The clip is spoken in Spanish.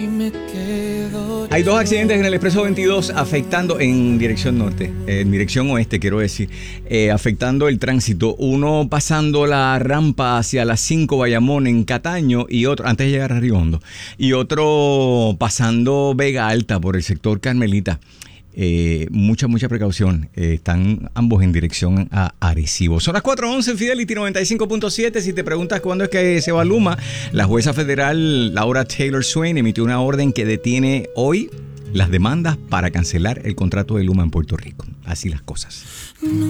Hay dos accidentes en el Expreso 22 afectando en dirección norte, en dirección oeste quiero decir, afectando el tránsito. Uno pasando la rampa hacia las 5 Bayamón en Cataño y otro, antes de llegar a Río Hondo, y otro pasando Vega Alta por el sector Carmelita. Mucha precaución. Están ambos en dirección a Arecibo. Son las 4:11 en Fidelity 95.7. Si te preguntas cuándo es que se va Luma, la jueza federal Laura Taylor Swain emitió una orden que detiene hoy las demandas para cancelar el contrato de Luma en Puerto Rico. Así las cosas.